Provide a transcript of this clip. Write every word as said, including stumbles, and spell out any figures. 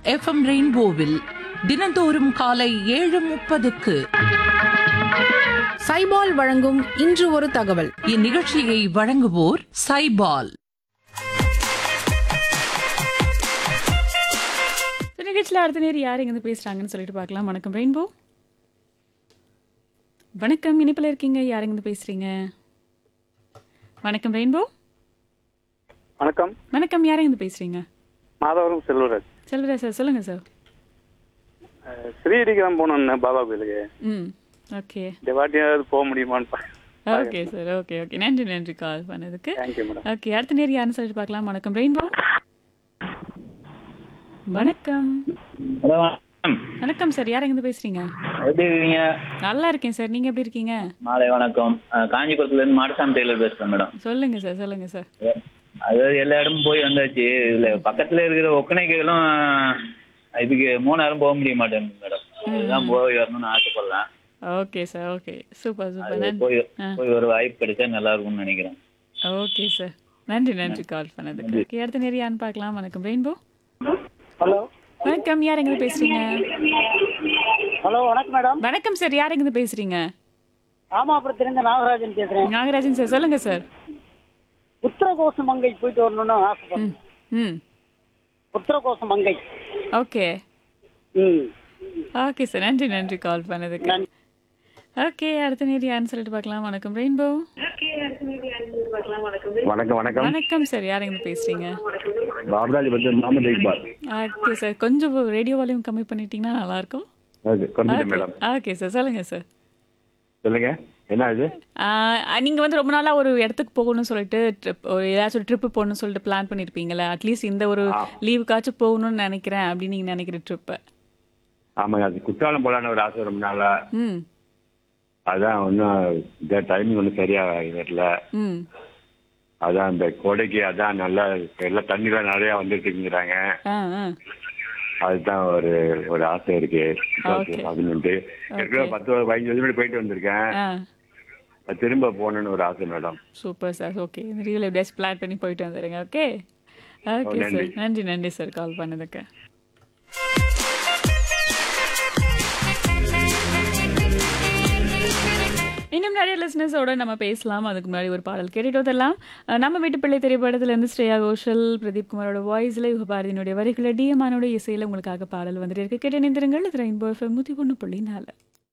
FM ரெயின்போவில் தினந்தோறும் காலை ஏழு முப்பதுக்கு சைபால் வழங்கும் இன்று ஒரு தகவல். இந்நிகழ்ச்சியை வழங்குவோர் சைபால். நிகழ்ச்சியில் அடுத்த நேரம் யார் எங்க பேசுறாங்கன்னு சொல்லிட்டு பார்க்கலாம். வணக்கம் ரெயின்போ. வணக்கம், இனிப்பில் இருக்கீங்க. யார் எங்க பேசுறீங்க? வணக்கம் ரெயின்போ. வணக்கம். வணக்கம், யார் எங்க பேசுறீங்க? மாதவரம் செல்வராஜ். செல்வராஜ் சார், சொல்லுங்க சார். ஸ்ரீடிகிராம் போனோம் பாபா கோயிலுக்கு. ம், ஓகே. இந்த வாட்டியாவது போக முடியுமான்னு. Okay sir, okay okay. நன்றி நன்றி கால் பண்ணதுக்கு. Thank you madam. ஓகே, அடுத்த நேரம் யாருன்னு சொல்லிட்டு பார்க்கலாம். வணக்கம் ரெயின்போ. வணக்கம். வணக்கம் சார், யார் எங்க பேசுறீங்க? எப்படி இருக்கீங்க? நல்லா இருக்கேன் சார், நீங்க எப்படி இருக்கீங்க? மாலை வணக்கம். அஹ் காஞ்சிபுரத்துல இருந்து மாடசாமி டெய்லர் பேசுறேன் மேடம். சொல்லுங்க சார், சொல்லுங்க சார். அதாவது எல்லா இடமும் போய் வந்தாச்சு. இதுல பக்கத்துல இருக்கிற ஒக்கனைகளும் இதுக்கு மூணாயிரம் போக முடிய மாட்டேங்குது மேடம். இதுதான் போய் வரணும்னு ஆசைப்படலாம். Okay sir, okay. Super super. அது நன்றி. போய் ஆ, போய் ஒரு வாய்ப்பு கிடைச்சா நல்லா இருக்கும்னு நினைக்கிறேன். Okay sir. நன்றி நன்றி கால் பண்ணதுக்கு. ஓகே, அடுத்த நேரம் பார்க்கலாம். வணக்கம் ரெயின்போ. ஹலோ. வணக்கம், யார் எங்க பேசுறீங்க? ஹலோ, வணக்கம் மேடம். வணக்கம் சார், யார் எங்க பேசுறீங்க? ராமாபுரத்திலிருந்து நாகராஜன் பேசுறேன். நாகராஜன் சார், சொல்லுங்க சார். உத்தரகோச மங்கை போயிட்டு வரணும்னு ம் ஆசைப்படுறேன். ம் உத்தரகோச மங்கை. ஓகே ம். ஓகே சார், நன்றி நன்றி கால் பண்ணதுக்கு. ஓகே, அடுத்த நேரம் யாருன்னு சொல்லிட்டு பார்க்கலாம். வணக்கம் ரெயின்போ. வணக்கம் வணக்கம் வணக்கம் சார், யார் எங்க பேசுறீங்க? பாபராஜ் பத்தி முகமது இக்பால். ஓகே சார், கொஞ்சம் ரேடியோ வால்யூம் கம்மி பண்ணிட்டீங்கன்னா நல்லா இருக்கும். ஓகே கொஞ்சம் மேடம் ஓகே சார், சொல்லுங்க சார். சொல்லுங்க, என்ன இது? நீங்கள் வந்து ரொம்ப நாளாக ஒரு இடத்துக்கு போகணும்னு சொல்லிட்டு ட்ரிப் ஒரு ஏதாச்சும் ஒரு ட்ரிப்பு போகணும்னு சொல்லிட்டு பிளான் பண்ணியிருப்பீங்களே. அட்லீஸ்ட் இந்த ஒரு லீவுக்காச்சும் போகணும்னு நினைக்கிறேன் அப்படின்னு நீங்கள் நினைக்கிற ட்ரிப்பு. ஆமாங்க, அது குற்றாலம் போலான்னு ஒரு ஆசை ரொம்ப நாளா. ம் அதான் ஒன்றும் இந்த டைமிங் ஒன்றும் சரியா வரல. ம் அதான் இந்த கோடைக்கு அதான் நல்லா எல்லாம் தண்ணிலாம் நிறையா வந்துட்டு இருக்குங்கிறாங்க. ஆ ஆ அதுதான் ஒரு ஒரு ஆசை இருக்கு. Okay. பதினெண்டு ஏற்கனவே பத்து பதினஞ்சு வருஷம் போயிட்டு வந்திருக்கேன். ஆ அது திரும்ப போகணுன்னு ஒரு ஆசை மேடம். Super sir. ஓகே, இந்த ரீல் எப்படியாச்சும் பிளான் பண்ணி போயிட்டு வந்துடுங்க. ஓகே ஓகே நன்றி. சார், நன்றி நன்றி சார் கால் பண்ணதுக்கு. இன்னும் நிறைய லிஸ்னஸோட நம்ம பேசலாம். அதுக்கு முன்னாடி ஒரு பாடல் கேட்டுட்டு வரலாம். அஹ் நம்ம வீட்டு பிள்ளை திரைப்படத்திலேருந்து ஸ்ரேயா கோஷல், பிரதீப் குமாரோட வாய்ஸில், யுகபாரதியினுடைய வரிகளை டிஎம்ஆனோட இசையில் உங்களுக்காக பாடல் வந்துட்டு இருக்கு. கேட்டு நினைந்திருங்கள். இது ரெயின்போ எஃப்எம் நூற்றி ஒன்று புள்ளி நாலு.